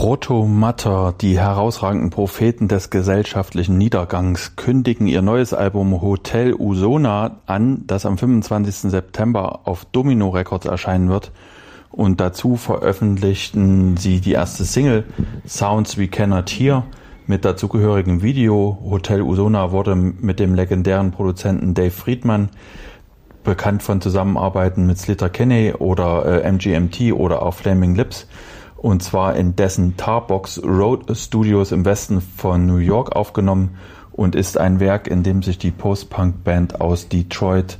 Proto-Matter, die herausragenden Propheten des gesellschaftlichen Niedergangs, kündigen ihr neues Album Hotel Usona an, das am 25. September auf Domino Records erscheinen wird. Und dazu veröffentlichten sie die erste Single Sounds We Cannot Hear mit dazugehörigem Video. Hotel Usona wurde mit dem legendären Produzenten Dave Friedman, bekannt von Zusammenarbeiten mit Sleater-Kinney oder MGMT oder auch Flaming Lips, und zwar in dessen Tarbox Road Studios im Westen von New York aufgenommen und ist ein Werk, in dem sich die Post-Punk-Band aus Detroit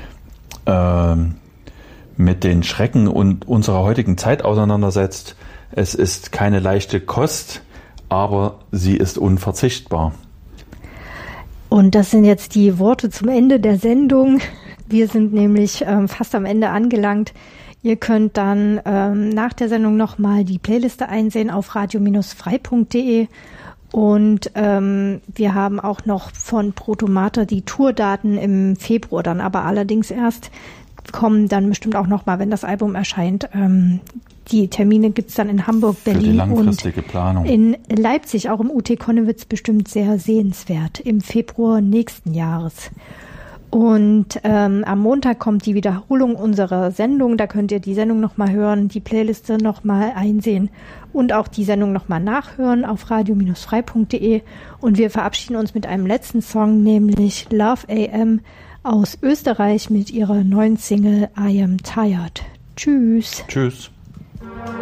mit den Schrecken und unserer heutigen Zeit auseinandersetzt. Es ist keine leichte Kost, aber sie ist unverzichtbar. Und das sind jetzt die Worte zum Ende der Sendung. Wir sind nämlich fast am Ende angelangt. Ihr könnt dann nach der Sendung nochmal die Playliste einsehen auf radio-frei.de. Und wir haben auch noch von Proto-Matter die Tourdaten im Februar dann, aber allerdings erst kommen dann bestimmt auch nochmal, wenn das Album erscheint. Die Termine gibt's dann in Hamburg, Berlin und Planung. In Leipzig, auch im UT Konnewitz, bestimmt sehr sehenswert im Februar nächsten Jahres. Und am Montag kommt die Wiederholung unserer Sendung. Da könnt ihr die Sendung nochmal hören, die Playliste nochmal einsehen und auch die Sendung nochmal nachhören auf radio-frei.de. Und wir verabschieden uns mit einem letzten Song, nämlich Love AM aus Österreich mit ihrer neuen Single I Am Tired. Tschüss. Tschüss.